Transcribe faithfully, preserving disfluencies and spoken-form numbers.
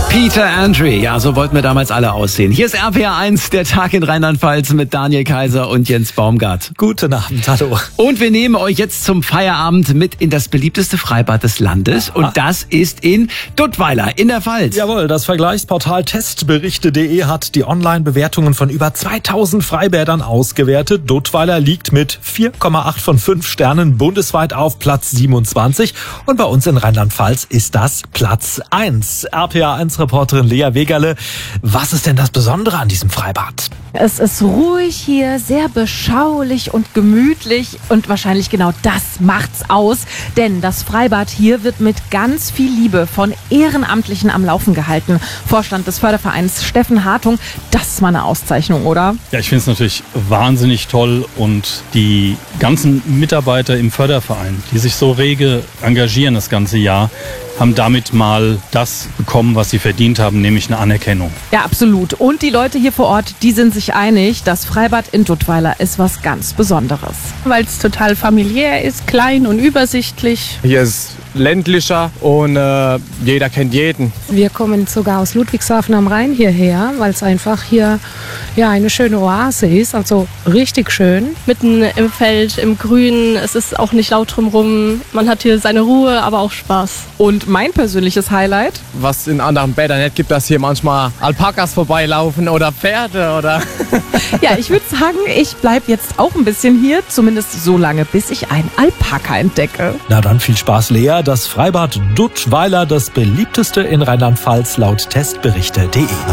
Peter Andre, ja, so wollten wir damals alle aussehen. Hier ist R P R eins, der Tag in Rheinland-Pfalz mit Daniel Kaiser und Jens Baumgart. Guten Abend, hallo. Und wir nehmen euch jetzt zum Feierabend mit in das beliebteste Freibad des Landes. Und das ist in Duttweiler in der Pfalz. Jawohl, das Vergleichsportal testberichte punkt de hat die Online-Bewertungen von über zweitausend Freibädern ausgewertet. Duttweiler liegt mit vier Komma acht von fünf Sternen bundesweit auf Platz siebenundzwanzig. Und bei uns in Rheinland-Pfalz ist das Platz eins. R P R eins Reporterin Lea Wegerle, was ist denn das Besondere an diesem Freibad? Es ist ruhig hier, sehr beschaulich und gemütlich und wahrscheinlich genau das macht's aus, denn das Freibad hier wird mit ganz viel Liebe von Ehrenamtlichen am Laufen gehalten. Vorstand des Fördervereins Steffen Hartung, das ist mal eine Auszeichnung, oder? Ja, ich finde es natürlich wahnsinnig toll und die ganzen Mitarbeiter im Förderverein, die sich so rege engagieren das ganze Jahr, haben damit mal das bekommen, was sie verdient haben, nämlich eine Anerkennung. Ja, absolut. Und die Leute hier vor Ort, die sind sich einig, das Freibad in Duttweiler ist was ganz Besonderes. Weil es total familiär ist, klein und übersichtlich. Hier ist ländlicher und äh, jeder kennt jeden. Wir kommen sogar aus Ludwigshafen am Rhein hierher, weil es einfach hier ja, eine schöne Oase ist, also richtig schön. Mitten im Feld, im Grün, es ist auch nicht laut drumherum. Man hat hier seine Ruhe, aber auch Spaß. Und mein persönliches Highlight? Was in anderen Bädern nicht gibt, dass hier manchmal Alpakas vorbeilaufen oder Pferde oder... Ja, ich würde sagen, ich bleibe jetzt auch ein bisschen hier, zumindest so lange, bis ich ein Alpaka entdecke. Na dann viel Spaß, Lea. Das Freibad Duttweiler, das beliebteste in Rheinland-Pfalz laut testberichte punkt de.